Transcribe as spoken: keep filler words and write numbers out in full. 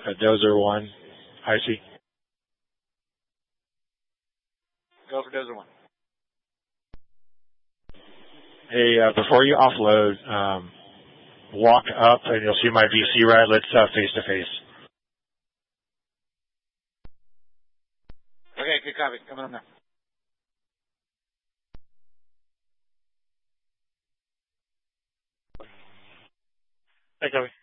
Uh, Dozer one. I see. Go for Dozer one. Hey, uh, before you offload, um, walk up and you'll see my V C ride. Let's uh, face to face. Okay, good copy. Coming up now. Hey, copy.